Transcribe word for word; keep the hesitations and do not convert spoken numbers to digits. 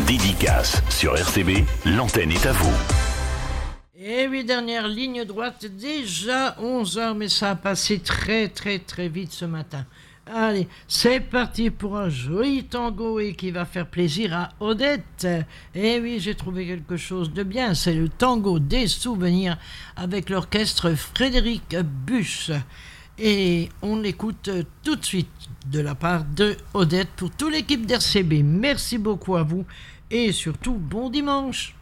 dédicace. Sur R C B, l'antenne est à vous. Et oui, dernière ligne droite, déjà onze heures, mais ça a passé très très très vite ce matin. Allez, c'est parti pour un joli tango et qui va faire plaisir à Odette. Et oui, j'ai trouvé quelque chose de bien, c'est le tango des souvenirs avec l'orchestre Frédéric Buch. Et on l'écoute tout de suite de la part de Odette pour toute l'équipe d'R C B. Merci beaucoup à vous et surtout bon dimanche.